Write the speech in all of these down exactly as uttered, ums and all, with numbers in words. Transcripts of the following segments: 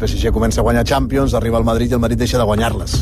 P S G comença a guanyar Champions, arriba al Madrid i el Madrid deixa de guanyar-les.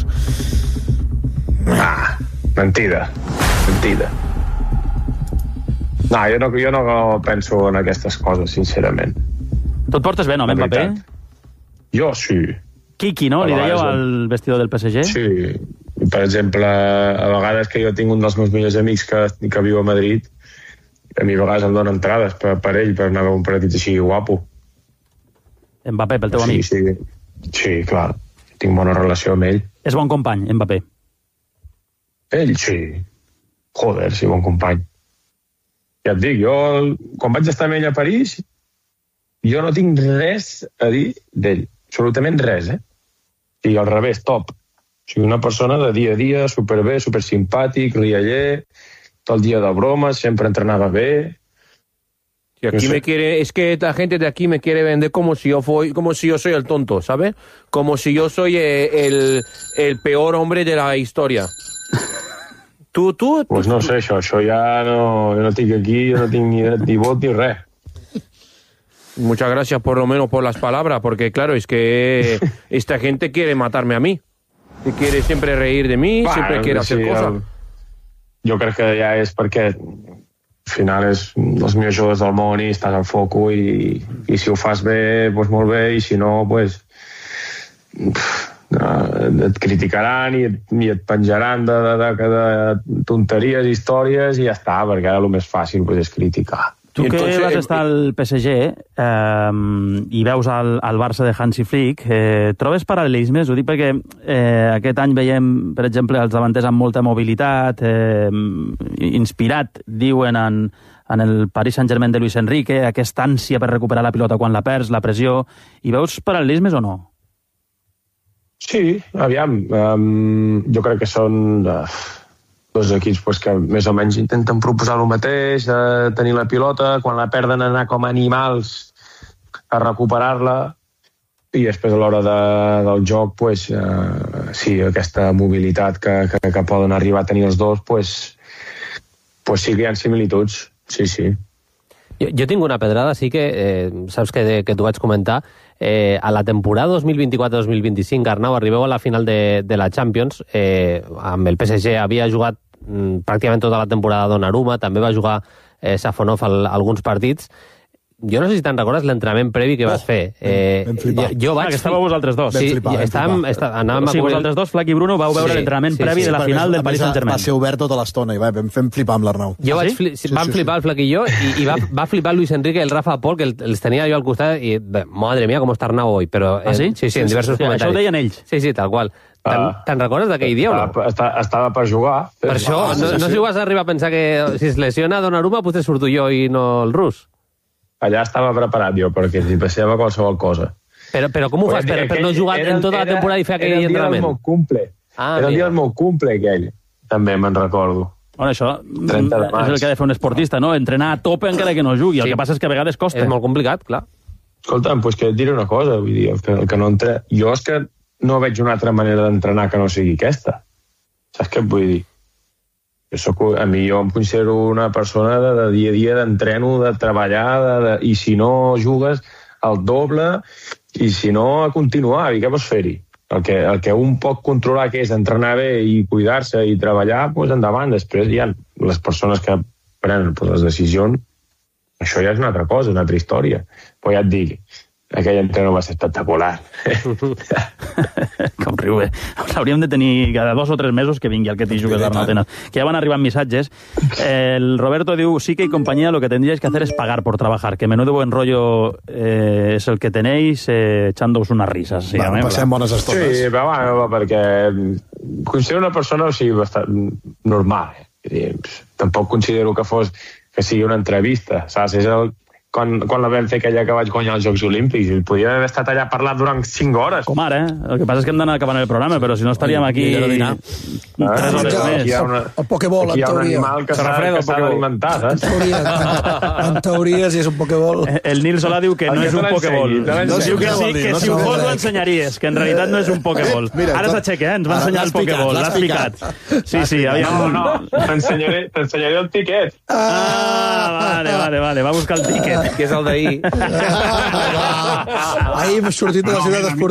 Ah, mentida. Mentida. No, jo no, jo no penso en aquestes coses, sincerament. Tu et portes bé, no, amb Mbappé? Jo sí. Kiki, no? Li dèieu al vestidor del P S G? Sí. Per exemple, a vegades que jo tinc un dels meus millors amics que, que viu a Madrid, a mi a vegades em donen entrades per, per ell, per anar a un partit així guapo. Mbappé, pel teu sí, amic? Sí, sí, clar. Tinc bona relació amb ell. És bon company, Mbappé? Ell, sí. Joder, sí, bon company. Ja et dic, jo, quan vaig estar amb ell a París, jo no tinc res a dir d'ell. Absolutament res, eh? I al revés, top. O sigui, una persona de dia a dia, superbé, supersimpàtic, rialler, todo el día de bromas, siempre entrenaba bien. Y aquí no sé. me quiere, es que la gente de aquí me quiere vender como si yo fui, como si yo soy el tonto, ¿sabes? Como si yo soy el, el peor hombre de la historia. ¿Tú, tú? Pues no sé, yo, yo ya no, yo no estoy aquí, yo no tengo ni, ni voz ni res. Muchas gracias por lo menos por las palabras, porque claro, es que esta gente quiere matarme a mí. Y quiere siempre reír de mí, bueno, siempre quiere hacer sí, cosas. El... Jo crec que ja és perquè al final és els millors jugadors del món i estàs al foco i, i si ho fas bé, doncs molt bé, i si no, doncs et criticaran i et, i et penjaran de, de, de, de tonteries, històries i ja està, perquè ara el més fàcil doncs, és criticar. Tu que entonces, vas estar al P S G eh, i veus el, el Barça de Hansi Flick, eh, trobes paral·lelismes? Ho dic perquè eh, aquest any veiem, per exemple, els davanters amb molta mobilitat, eh, inspirat, diuen, en, en el Paris Saint-Germain de Luis Enrique, aquesta ànsia per recuperar la pilota quan la perds, la pressió. I veus paral·lelismes o no? Sí, aviam. Um, jo crec que són... Uh... dos equips pues, que més o menys intenten proposar el mateix, eh, tenir la pilota, quan la perden anar com animals a recuperar-la i després a l'hora de, del joc pues, eh, sí, aquesta mobilitat que, que, que poden arribar a tenir els dos pues, pues sí que hi ha similituds, sí, sí. Jo, jo tinc una pedrada, sí que eh, saps que, que t'ho vaig comentar. Eh, a la temporada dos mil vint-i-quatre dos mil vint-i-cinc, Arnau, arribeu a la final de, de la Champions. Eh, amb el P S G havia jugat mm, pràcticament tota la temporada Donnarumma, també va jugar eh, Safonov al, alguns partits. Jo no sé si te'n recordes l'entrenament previ que vas oh, fer. Eh, vam flipar. Jo, jo vaig... Ah, que estàveu vosaltres dos. Sí, flipar, estàvem, està, anàvem o sigui, a vosaltres dos, Flac i Bruno, vau veure sí, l'entrenament sí, previ sí, de la final del Paris Saint-Germain. Va ser obert tota l'estona i va, vam fer flipar amb l'Arnau. Jo ah, vaig sí? Fli sí, vam sí, flipar sí. el Flac i jo, i, i va, va flipar Luis Enrique i el Rafa Pol, que els tenia jo al costat, i bé, madre mía, com està Arnau hoy. Però, eh, ah, sí? Sí, sí, en diversos sí, comentaris. Això ho deien ells? Sí, sí, tal qual. Te'n uh, recordes d'aquell dia o no? Estava, estava per jugar. Per això, ah, no, sí, no sé si vas arribar a pensar que si es lesiona Donnarumma, potser surto jo i no el rus. Allà estava preparat jo, perquè si passava qualsevol cosa. Però, però com ho fas? Per, per no jugar en tota la temporada i fer aquell entrenament? Era el dia del meu cumple. Ah, era el dia del meu cumple, aquell. També me'n recordo. Bueno, això és el que ha de fer un esportista, no? Entrenar a tope encara que no jugui. El sí. que passa és que a vegades costa. És molt complicat, clar. Escolta'm, doncs que et diré una cosa. Vull dir, el que, el que no entre... Jo és que no veig una altra manera d'entrenar que no sigui aquesta. Saps què et vull dir? Jo soc, a mi jo em considero una persona de, de dia a dia d'entreno, de treballar, de, de, i si no jugues, el doble, i si no, a continuar. I què vols fer-hi? El que, el que un pot controlar, que és entrenar bé i cuidar-se i treballar, doncs endavant. Després hi ha les persones que prenen doncs, les decisions. Això ja és una altra cosa, una altra història. Però ja et dic, aquell entreno va ser espectacular. Com riu, eh? L'hauríem de tenir cada dos o tres mesos que vingui el que t'hi jugues l'Arnau Tenas. Que ja van arribant missatges. El Roberto diu, sí que y compañía lo que tendríais que hacer es pagar por trabajar, que menudo buen rollo eh, es el que tenéis eh, echándoos unas risas. Sí, bueno, passem bones estones. Sí, però bueno, perquè considero una persona o sigui, bastant normal. Eh? Tampoc considero que fos que sigui una entrevista, saps? És el... Quan, quan la vam fer aquella que vaig guanyar els Jocs Olímpics, i podria haver estat allà parlant durant cinc hores. Com ara, eh? El que passa és que hem d'anar acabant el programa, però si no estaríem aquí tres hores més. Ja, una, el Pokéball, en teoria. Aquí hi ha un animal que s'ha d'alimentar, saps? En teoria, en teoria, si és un Pokéball. El Nil Solà diu que no és un Pokéball. Diu que sí, que si ho fos ho ensenyaries, que en realitat no és un Pokéball. Ara s'aixeca, eh? Ens va ensenyar el Pokéball, l'has picat. Sí, sí, aviam. No, no, t'ensenyaré el tiquet. Ah, vale, vale, vale, va buscar el tiquet. Que és el d'ahir. Ahir hem sortit de la ciutat esportiva.